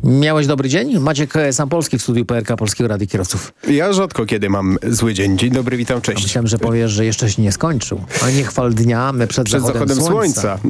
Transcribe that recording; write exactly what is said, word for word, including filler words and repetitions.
Miałeś dobry dzień? Maciek Sampolski w studiu P R K Polskiego Radia Kierowców. Ja rzadko kiedy mam zły dzień. Dzień dobry, witam, A cześć. myślałem, że powiesz, że jeszcze się nie skończył. A nie chwal dnia przed, Przed zachodem, zachodem słońca. słońca.